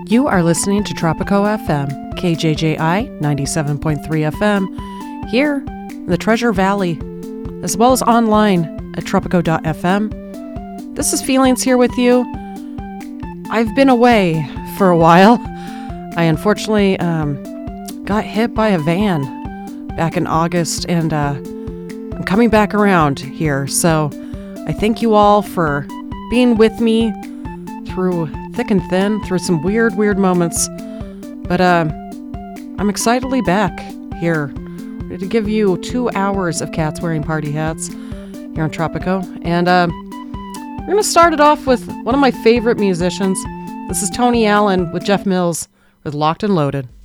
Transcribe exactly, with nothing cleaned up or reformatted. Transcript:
You are listening to Tropico F M, K J J I ninety-seven point three F M, here in the Treasure Valley, as well as online at tropico dot f m. This is Feelings here with you. I've been away for a while. I unfortunately um, got hit by a van back in August, and uh, I'm coming back around here. So I thank you all for being with me through thick and thin, through some weird, weird moments. But uh, I'm excitedly back here, ready to give you two hours of cats wearing party hats here on Tropico. And uh, we're going to start it off with one of my favorite musicians. This is Tony Allen with Jeff Mills with Locked and Loaded.